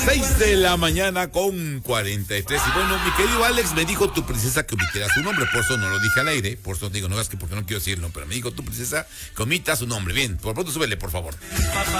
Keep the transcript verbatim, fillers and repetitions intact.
seis de la mañana con cuarenta y tres. Y bueno, mi querido Alex me dijo tu princesa que omitiera su nombre, por eso no lo dije al aire, por eso digo, no es que porque no quiero decirlo, pero me dijo tu princesa que omita su nombre. Bien, por pronto súbele, por favor.